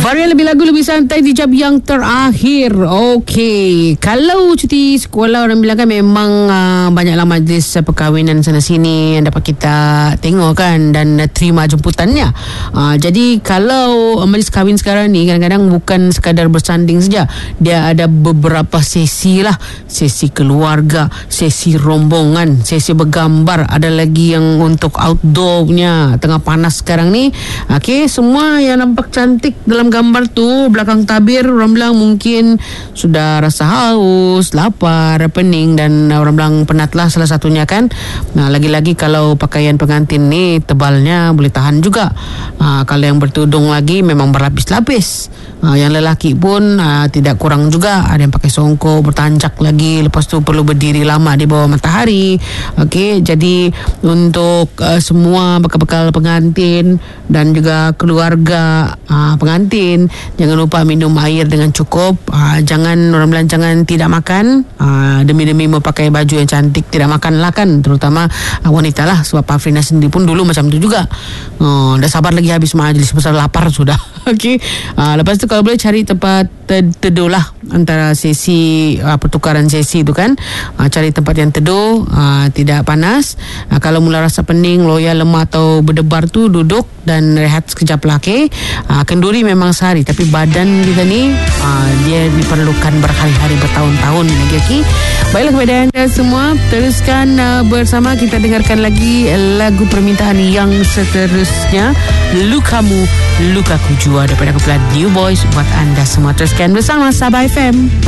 Varian lebih lagu, lebih santai di jam yang terakhir. Okey, kalau cuti sekolah orang bilang kan memang banyaklah majlis perkahwinan sana sini yang dapat kita tengok kan dan terima jemputannya. Jadi kalau majlis kahwin sekarang ni kadang-kadang bukan sekadar bersanding saja. Dia ada beberapa sesi lah. Sesi keluarga, sesi rombongan, sesi bergambar. Ada lagi yang untuk outdoor punya, tengah panas sekarang ni. Okey, semua yang nampak cantik dalam gambar tu belakang tabir, orang bilang mungkin sudah rasa haus, lapar, pening dan orang bilang penat lah salah satunya kan. Nah, lagi-lagi kalau pakaian pengantin ni tebalnya boleh tahan juga. Kalau yang bertudung lagi memang berlapis-lapis. Yang lelaki pun tidak kurang juga. Ada yang pakai songkok, bertanjak lagi, lepas tu perlu berdiri lama di bawah matahari. Okey, jadi untuk semua bekal-bekal pengantin dan juga keluarga pengantin, jangan lupa minum air dengan cukup. Jangan, orang bilang jangan tidak makan demi-demi memakai baju yang cantik. Tidak makan lah kan, terutama wanita lah. Sebab Afrina sendiri pun dulu macam tu juga. Dah sabar lagi habis majlis, besar lapar sudah. Okey, lepas tu kalau boleh cari tempat teduh lah antara sesi pertukaran sesi tu kan. Cari tempat yang teduh, tidak panas. Kalau mula rasa pening, loya, lemah atau berdebar tu duduk dan rehat sekejap lah. Okay? Kenduri memang sehari, tapi badan kita ni dia diperlukan berhari-hari, bertahun-tahun lagi. Okay? Baiklah kepada anda semua, teruskan bersama kita dengarkan lagi lagu permintaan yang seterusnya, Lukamu Lukaku Jua daripada kumpulan New Boys buat anda semua. Teruskan bersama Sabah FM.